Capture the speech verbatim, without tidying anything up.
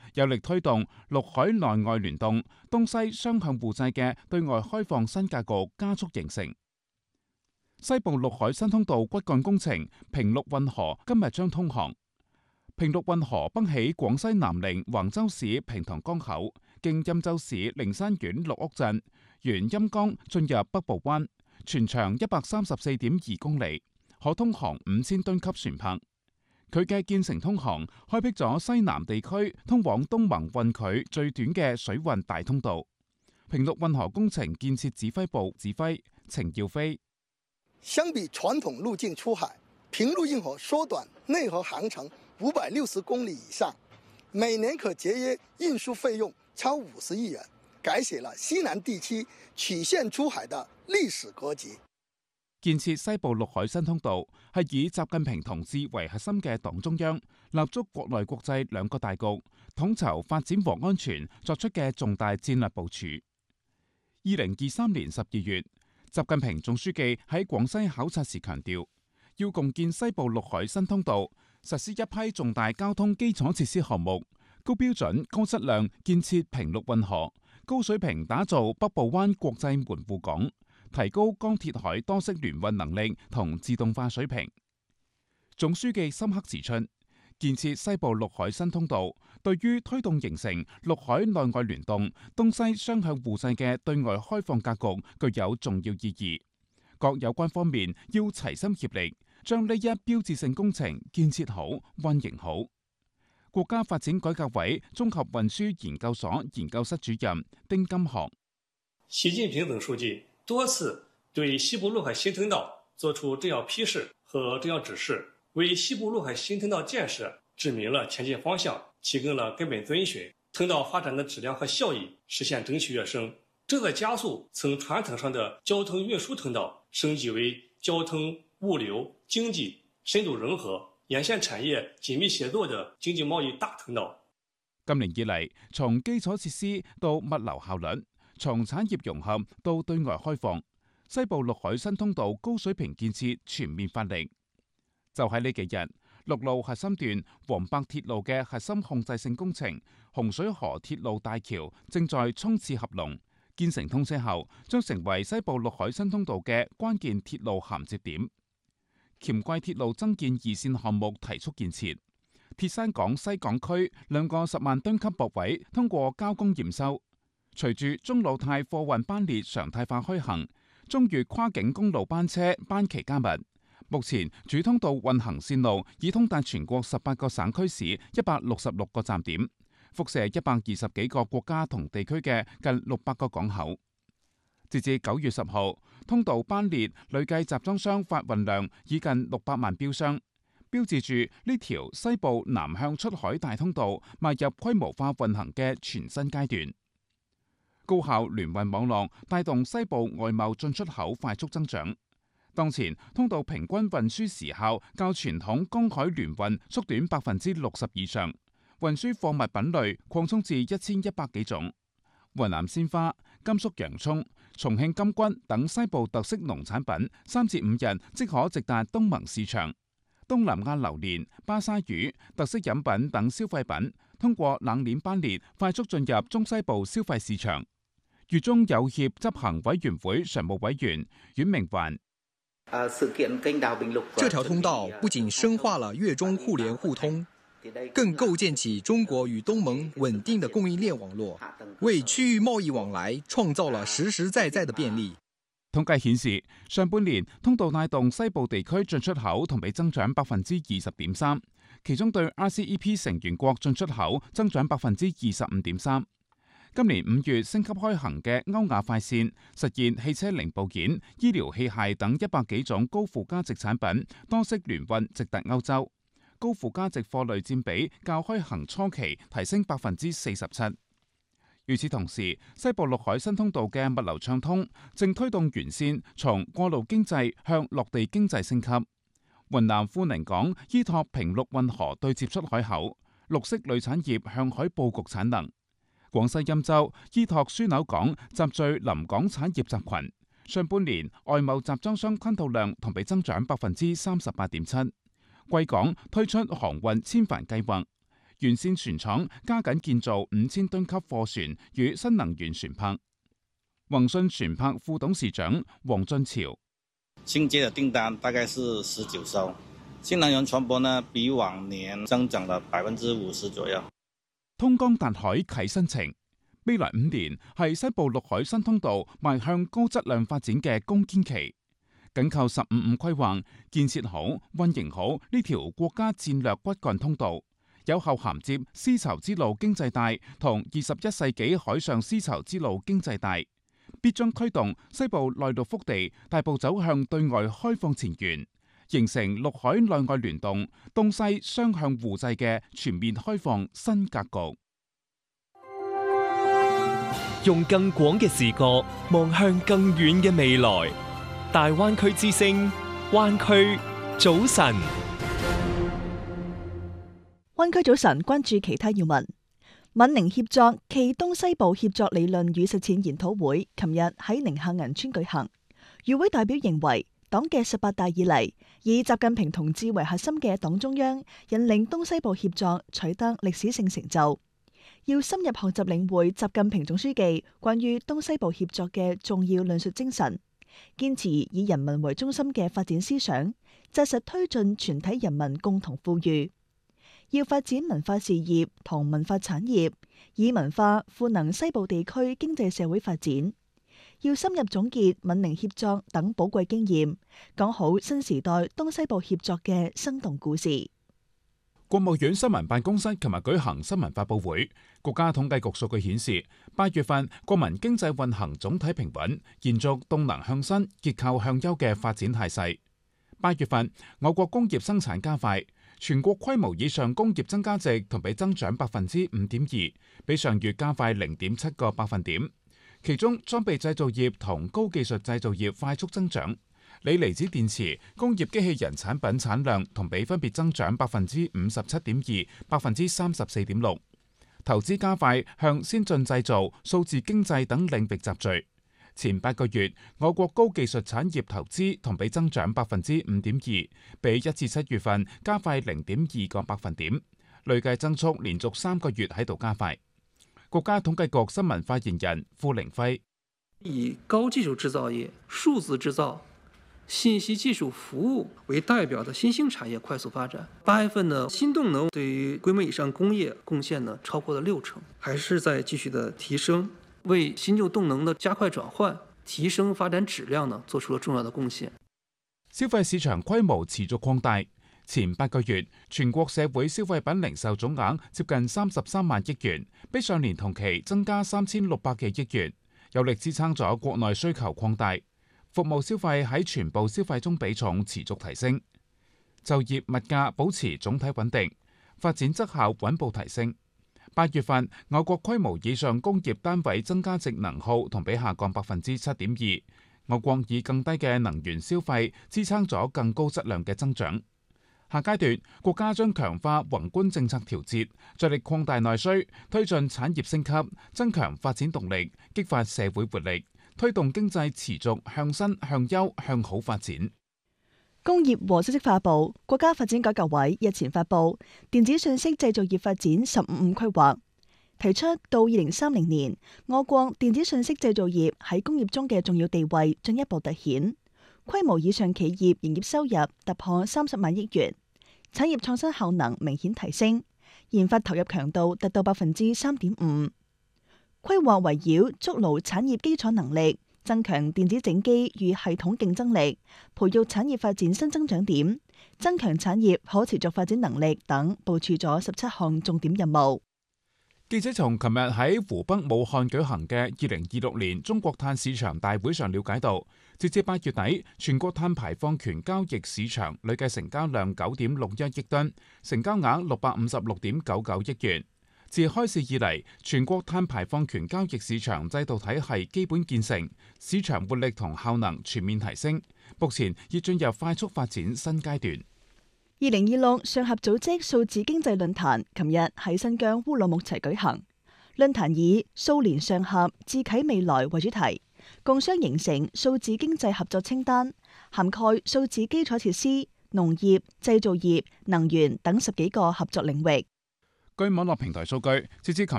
有力推動陸海內外聯動、東西雙向互濟嘅對外開放新格局加速形成。西部陸海新通道骨幹工程平陸運河今日將通航。平陸運河北起廣西南寧橫州市平塘江口，經欽州市靈山縣綠屋鎮，沿欽江進入北部灣，全長一百三十四點二公里，可通航五千噸級船舶。佢嘅建成通航，開闢咗西南地區通往東盟運距最短嘅水運大通道。平陸運河工程建設指揮部指揮程耀飛： 相比傳統路徑出海，平陸運河縮短內河航程五百六十公里以上，每年可節約運輸費用超五十億元，改寫了西南地區曲線出海的歷史格局。 建設西部陸海新通道係以習近平同志為核心嘅黨中央立足國內國際兩個大局，統籌發展和安全作出嘅重大戰略部署。二零二三年十二月，習近平總書記喺廣西考察時強調，要共建西部陸海新通道，實施一批重大交通基礎設施項目，高標準、高質量建設平陸運河，高水平打造北部灣國際門戶港。提高江鐵海多式聯運能力同自動化水平。總書記深刻指出，建設西部陸海新通道，對於推動形成陸海內外聯動、東西雙向互濟嘅對外開放格局具有重要意義。各有關方面要齊心協力，將呢一標誌性工程建設好、運營好。國家發展改革委綜合運輸研究所研究室主任丁金學： 習近平總書記多次對西部陸海新通道作出重要批示和重要指示，為西部陸海新通道建設指明了前進方向，提供了根本遵循，通道發展的質量和效益實現整體躍升。這個加速從傳統上的交通運輸通道升級為交通物流經濟深度融合、沿線產業緊密協作的經濟貿易大通道。 今年以嚟，從基礎設施到物流效率，從產業融合到對外開放，西部陸海新通道高水平建設全面發力。就喺呢幾日，陸路核心段黃陂鐵路嘅核心控制性工程洪水河鐵路大橋正在衝刺合龍，建成通車後，將成為西部陸海新通道嘅關鍵鐵路銜接點。黔桂鐵路增建二線項目提速建設，鐵山港西港區兩個十萬噸級駁位通過交工驗收。隨住中老泰貨運班列常態化開行，中越跨境公路班車班期加密。目前主通道運行線路已通達全國十八個省區市一百六十六個站點，輻射一百二十幾個國家同地區嘅近六百個港口。截至九月十號，通道班列累計集裝箱發運量已近六百萬標箱，標誌住呢條西部南向出海大通道邁入規模化運行嘅全新階段。高效聯運網絡帶動西部外貿進出口快速增長。當前通道平均運輸時效較傳統公海聯運縮短百分之六十以上，運輸貨物品類擴充至一千一百幾種。雲南鮮花、甘肅洋蔥、重慶金軍等西部特色農產品三至五日即可直達東盟市場。東南亞榴蓮、巴沙魚、特色飲品等消費品通過冷鏈班列快速進入中西部消費市場。粵中友協執行委員會常務委員阮明環： 這條通道不僅深化了粵中互聯互通，更構建起中國與東盟穩定的供應鏈網絡，為區域貿易往來創造了實實在在的便利。 統計顯示，上半年通道帶動西部地區進出口同比增長百分之二十點三，其中對 R C E P 成員國進出口增長百分之二十五點三。今年五月升級開行嘅歐亞快線，實現汽車零部件、醫療器械等一百幾種高附加值產品多式聯運直達歐洲，高附加值貨類佔比較開行初期提升百分之四十七。與此同時，西部陸海新通道嘅物流暢通，正推動沿線從過路經濟向落地經濟升級。雲南富寧港依託平陸運河對接出海口，綠色鋁產業向海佈局產能。廣西欽州依託樞紐港集聚臨港產業集群，上半年外貿集裝箱吞吐量同比增長百分之三十八點七。貴港推出航運千帆計劃， 沿線船廠加緊建造五千噸級貨船與新能源船舶。宏信船舶副董事長黃俊潮： 新接的訂單大概是十九艘，新能源船舶呢比往年增長了百分之五十左右。 通江達海啟新程，未來五年係西部陸海新通道邁向高質量發展嘅攻堅期。緊扣十五五規劃，建設好、運營好呢條國家戰略骨幹通道，有效銜接絲綢之路經濟帶同二十一世紀海上絲綢之路經濟帶，必將推動西部內陸腹地大步走向對外開放前沿，形成陸海內外聯動、東西雙向互濟嘅全面開放新格局。 用更廣嘅視角望向更遠嘅未來。大灣區之聲，灣區早晨。 灣區早晨，關注其他要聞。閩寧協作暨東西部協作理論與實踐研討會，琴日喺寧夏銀川舉行。與會代表認為，黨嘅十八大以嚟，以習近平同志為核心嘅黨中央，引領東西部協作取得歷史性成就。要深入學習領會習近平總書記關於東西部協作嘅重要論述精神。堅持以人民為中心嘅發展思想，紮實推進全體人民共同富裕。要發展文化事業同文化產業，以文化賦能西部地區經濟社會發展。要深入總結閩寧協作等寶貴經驗，講好新時代東西部協作嘅生動故事。 國務院新聞辦公室琴日舉行新聞發佈會，國家統計局數據顯示，八月份國民經濟運行總體平穩，延續動能向新、結構向優嘅發展態勢。八月份我國工業生產加快，全國規模以上工業增加值同比增長百分之五點二，比上月加快零點七個百分點。其中裝備製造業同高技術製造業快速增長。鋰離子電池、工業機器人產品產量同比分別增長百分之五十七點二、百分之三十四點六。投資加快向先進製造、數字經濟等領域集聚。前八個月，我國高技術產業投資同比增長百分之五點二，比一至七月份加快零點二個百分點，累計增速連續三個月喺度加快。國家統計局新聞發言人傅凌輝： 以高技術製造業、數字製造、信息技術服務為代表的新興產業快速發展。八月份呢，新動能對於規模以上工業貢獻呢超過了六成，還是在繼續的提升，為新舊動能的加快轉換、提升發展質量呢做出了重要的貢獻。 消費市場規模持續擴大，前八個月全國社會消費品零售總額接近三十三萬億元，比上年同期增加三千六百幾億元，有力支撐咗國內需求擴大。服務消費喺全部消費中比重持續提升，就業物價保持總體穩定，發展質效穩步提升。八月份我國規模以上工業單位增加值能耗同比下降百分之七點二，我國以更低嘅能源消費支撐咗更高質量嘅增長。下階段國家將強化宏觀政策調節，着力擴大內需，推進產業升級，增強發展動力，激發社會活力，推動經濟持續向新、向優、向好發展。 工業和信息化部、國家發展改革委日前發布電子信息製造業發展十五五規劃，提出到二零三零年，我國電子信息製造業喺工業中嘅重要地位進一步凸顯，規模以上企業營業收入突破三十萬億元，產業創新效能明顯提升，研發投入強度達到百分之三點五。規劃圍繞築牢產業基礎能力，增強電子整機與系統競爭力，培育產業發展新增長點，增強產業可持續發展能力等，部署咗十七項重點任務。 記者從琴日喺湖北武漢舉行嘅二零二六年中國碳市場大會上了解到，截至八月底，全國碳排放權交易市場累計成交量九點六一億噸，成交額六百五十六點九九億元。自開市以嚟，全國碳排放權交易市場制度體系基本建成，市場活力同效能全面提升，目前已進入快速發展新階段。 二零二六上合組織數字經濟論壇琴日喺新疆烏魯木齊舉行，論壇以數年上合，智啟未來為主題，共商形成數字經濟合作清單，涵蓋數字基礎設施、農業、製造業、能源等十幾個合作領域。 據網絡平台數據，截至琴